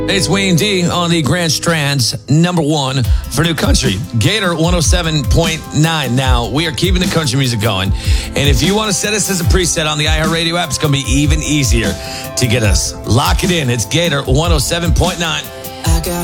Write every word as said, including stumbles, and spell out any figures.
It's Wayne D on the Grand Strand's number one for new country, Gator one oh seven point nine. Now, we are keeping the country music going. And if you want to set us as a preset on the iHeartRadio app, it's going to be even easier to get us. Lock it in. It's Gator one oh seven point nine.